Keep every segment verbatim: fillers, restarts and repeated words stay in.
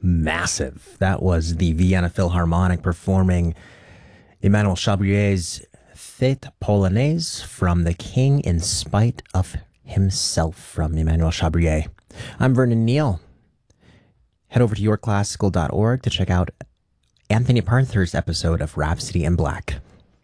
massive. That was the Vienna Philharmonic performing Emmanuel Chabrier's Fête Polonaise from The King in Spite of Himself from Emmanuel Chabrier. I'm Vernon Neal. Head over to your classical dot org to check out Anthony Parther's episode of Rhapsody in Black.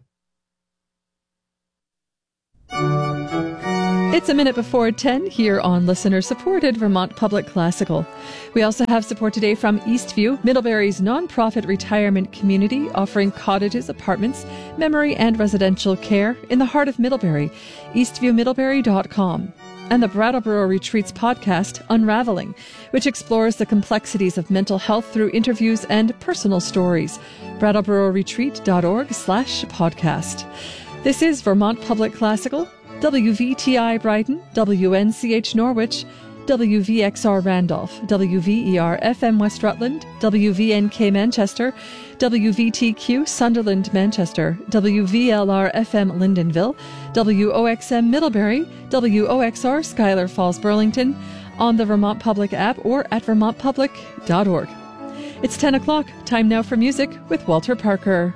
It's a minute before ten here on listener-supported Vermont Public Classical. We also have support today from Eastview, Middlebury's nonprofit retirement community offering cottages, apartments, memory and residential care in the heart of Middlebury, eastview middlebury dot com. And the Brattleboro Retreats podcast, Unraveling, which explores the complexities of mental health through interviews and personal stories. brattleboro retreat dot org slash podcast. This is Vermont Public Classical, W V T I Brighton, W N C H Norwich, W V X R Randolph, W V E R F M West Rutland, W V N K Manchester, W V T Q Sunderland Manchester, W V L R F M Lyndonville, W O X M Middlebury, W O X R Schuyler Falls Burlington, on the Vermont Public app or at vermont public dot org. It's ten o'clock, time now for music with Walter Parker.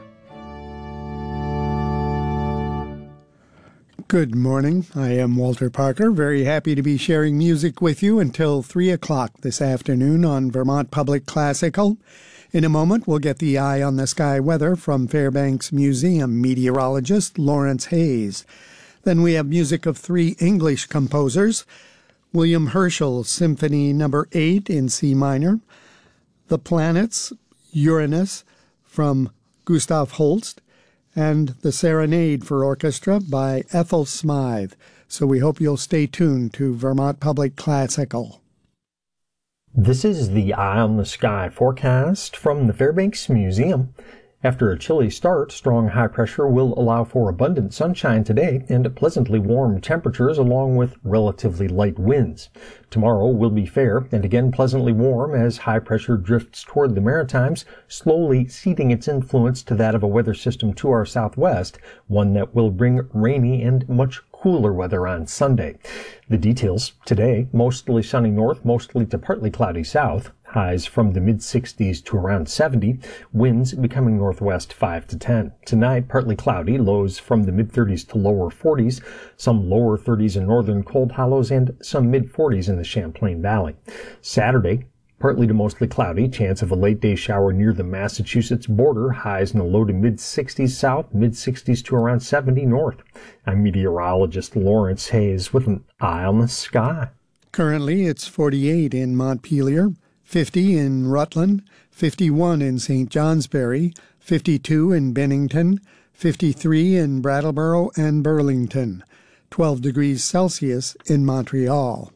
Good morning. I am Walter Parker, very happy to be sharing music with you until three o'clock this afternoon on Vermont Public Classical. In a moment, we'll get the eye on the sky weather from Fairbanks Museum meteorologist Lawrence Hayes. Then we have music of three English composers, William Herschel Symphony Number eight in C minor, The Planets, Uranus from Gustav Holst, and The Serenade for Orchestra by Ethel Smythe. So we hope you'll stay tuned to Vermont Public Classical. This is the Eye on the Sky forecast from the Fairbanks Museum. After a chilly start, strong high pressure will allow for abundant sunshine today and pleasantly warm temperatures along with relatively light winds. Tomorrow will be fair and again pleasantly warm as high pressure drifts toward the Maritimes, slowly ceding its influence to that of a weather system to our southwest, one that will bring rainy and much cooler weather on Sunday. The details today: mostly sunny north, mostly to partly cloudy south. Highs from the mid-sixties to around seventy. Winds becoming northwest five to ten. Tonight, partly cloudy. Lows from the mid-thirties to lower forties. Some lower thirties in northern Cold Hollows and some mid-forties in the Champlain Valley. Saturday, partly to mostly cloudy. Chance of a late-day shower near the Massachusetts border. Highs in the low to mid-sixties south. Mid-sixties to around seventy north. I'm meteorologist Lawrence Hayes with an eye on the sky. Currently, it's forty-eight in Montpelier, fifty in Rutland, fifty-one in Saint Johnsbury, fifty-two in Bennington, fifty-three in Brattleboro and Burlington, twelve degrees Celsius in Montreal.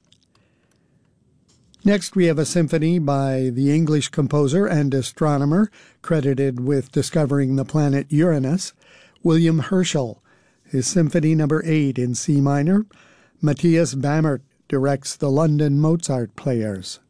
Next, we have a symphony by the English composer and astronomer credited with discovering the planet Uranus, William Herschel. His Symphony Number eight in C minor. Matthias Bammert directs the London Mozart Players.